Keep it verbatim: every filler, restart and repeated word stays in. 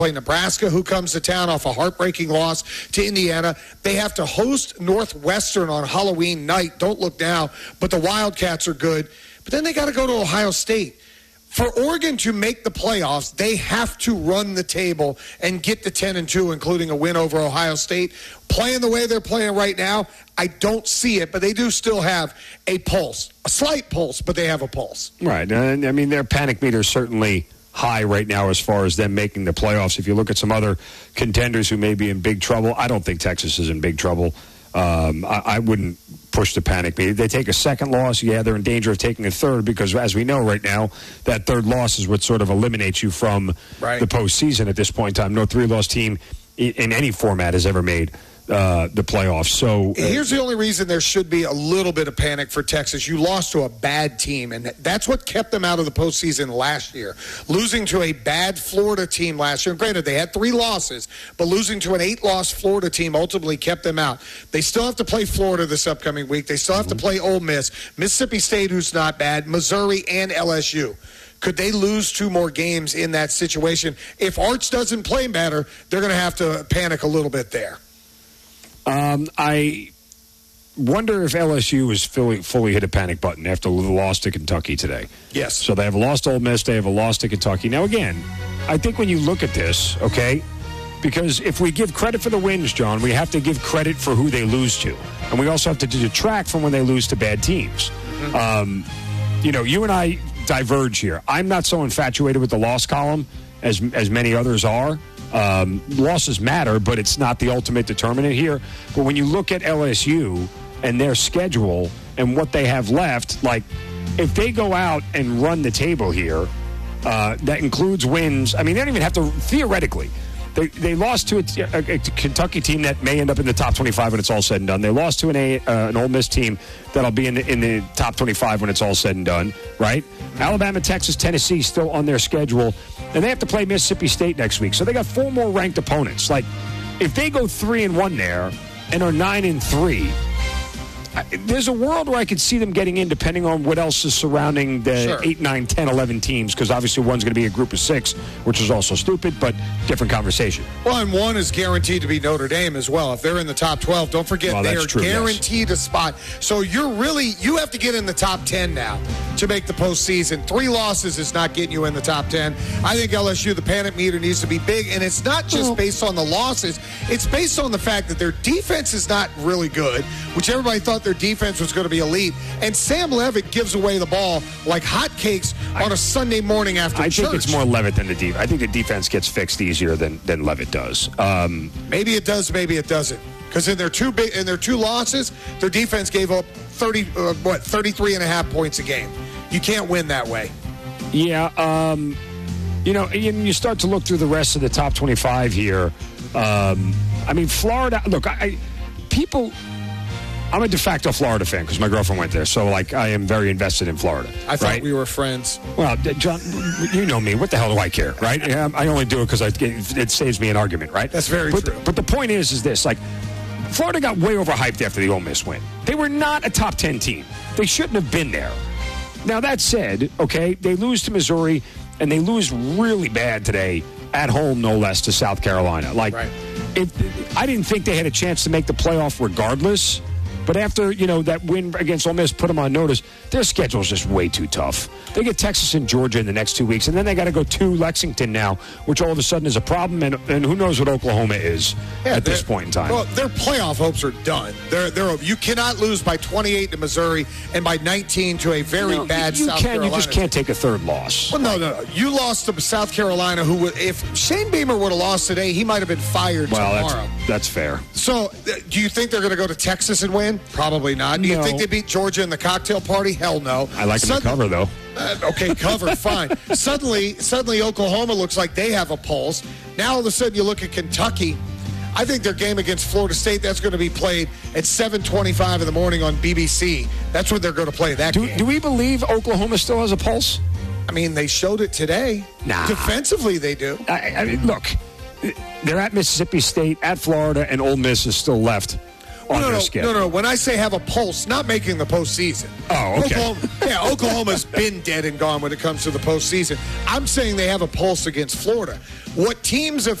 play Nebraska, who comes to town off a heartbreaking loss to Indiana. They have to host Northwestern on Halloween night. Don't look now, but the Wildcats are good. But then they got to go to Ohio State. For Oregon to make the playoffs, they have to run the table and get to ten and two, including a win over Ohio State. Playing the way they're playing right now, I don't see it, but they do still have a pulse. A slight pulse, but they have a pulse. Right. And, I mean, their panic meter is certainly high right now as far as them making the playoffs. If you look at some other contenders who may be in big trouble, I don't think Texas is in big trouble. Um, I, I wouldn't push the panic meter. They take a second loss, yeah, they're in danger of taking a third because, as we know right now, that third loss is what sort of eliminates you from right. the postseason at this point in time. No three-loss team in, in any format has ever made Uh, the playoffs. So uh, here's the only reason there should be a little bit of panic for Texas. You lost to a bad team, and that's what kept them out of the postseason last year. Losing to a bad Florida team last year. And granted, they had three losses, but losing to an eight-loss Florida team ultimately kept them out. They still have to play Florida this upcoming week. They still have to play Ole Miss, Mississippi State, who's not bad, Missouri, and L S U. Could they lose two more games in that situation? If Arch doesn't play better, they're going to have to panic a little bit there. Um, I wonder if L S U is fully, fully hit a panic button after the loss to Kentucky today. Yes. So they have lost Ole Miss. They have a loss to Kentucky. Now, again, I think when you look at this, okay, because if we give credit for the wins, John, we have to give credit for who they lose to. And we also have to detract from when they lose to bad teams. Mm-hmm. Um, you know, you and I diverge here. I'm not so infatuated with the loss column as as many others are. Um, losses matter, but it's not the ultimate determinant here. But when you look at L S U and their schedule and what they have left, like if they go out and run the table here, uh, that includes wins. I mean, they don't even have to, theoretically, they they lost to a, a, a Kentucky team that may end up in the top twenty-five when it's all said and done. They lost to an, a, uh, an Ole Miss team that'll be in the, in the top twenty-five when it's all said and done, right? Alabama, Texas, Tennessee still on their schedule. And they have to play Mississippi State next week. So they got four more ranked opponents. Like, if they go three and one there and are nine and three, I, there's a world where I could see them getting in depending on what else is surrounding the sure. eight, nine, ten, eleven teams, because obviously one's going to be a group of six, which is also stupid, but different conversation. Well, and one is guaranteed to be Notre Dame as well. If they're in the top twelve, don't forget well, they are true, guaranteed yes. a spot. So you're really, you have to get in the top ten now to make the postseason. Three losses is not getting you in the top ten. I think L S U, the panic meter needs to be big, and it's not just well, based on the losses. It's based on the fact that their defense is not really good, which everybody thought their defense was going to be elite. And Sam Levitt gives away the ball like hotcakes on a Sunday morning after I church. think it's more Levitt than the defense. I think the defense gets fixed easier than, than Levitt does. Um, maybe it does, maybe it doesn't. Because in their two big, in their two losses, their defense gave up thirty, uh, what, thirty-three and a half points a game. You can't win that way. Yeah, um, you know, you, you start to look through the rest of the top twenty-five here. Um, I mean, Florida. Look, I, I people. I'm a de facto Florida fan because my girlfriend went there, so like I am very invested in Florida. I thought right? we were friends. Well, John, you know me. What the hell do I care, right? I only do it because it saves me an argument, right? That's very but, true. But the point is, is this: like, Florida got way overhyped after the Ole Miss win. They were not a top ten team. They shouldn't have been there. Now that said, okay, they lose to Missouri and they lose really bad today at home, no less, to South Carolina. Like, right. if, I didn't think they had a chance to make the playoff regardless. But after, you know, that win against Ole Miss put them on notice, their schedule is just way too tough. They get Texas and Georgia in the next two weeks, and then they got to go to Lexington now, which all of a sudden is a problem, and, and who knows what Oklahoma is yeah, at this point in time. Well, their playoff hopes are done. They're, they're, you cannot lose by twenty-eight to Missouri and by nineteen to a very no, bad you South can, Carolina. You just can't take a third loss. Well, no, no, no. You lost to South Carolina, who would, if Shane Beamer would have lost today, he might have been fired well, tomorrow. That's, that's fair. So, do you think they're going to go to Texas and win? Probably not. Do you no. think they beat Georgia in the cocktail party? Hell no. I like them to cover, though. Uh, okay, cover, fine. Suddenly, suddenly Oklahoma looks like they have a pulse. Now all of a sudden you look at Kentucky. I think their game against Florida State, that's going to be played at seven twenty-five in the morning on B B C. That's when they're going to play that do, game. Do we believe Oklahoma still has a pulse? I mean, they showed it today. Nah. Defensively, they do. I, I mean, look, they're at Mississippi State, at Florida, and Ole Miss is still left. on no, their no, schedule. No, no, when I say have a pulse, not making the postseason. Oh, okay. Oklahoma, yeah, Oklahoma's been dead and gone when it comes to the postseason. I'm saying they have a pulse against Florida. What teams have